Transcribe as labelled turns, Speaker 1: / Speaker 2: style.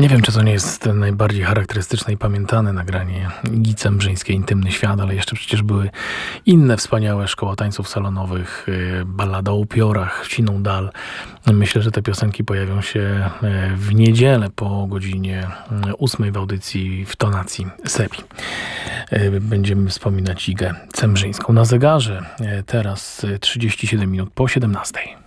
Speaker 1: Nie wiem, czy to nie jest najbardziej charakterystyczne i pamiętane nagranie Igi Cembrzyńskiej "Intymny świat", ale jeszcze przecież były inne wspaniałe: Szkoła tańców salonowych, Ballada o upiorach, Siną dal. Myślę, że te piosenki pojawią się w niedzielę po godzinie 8 w audycji w tonacji Sebi. Będziemy wspominać Igę Cembrzyńską. Na zegarze teraz 37 minut po 17.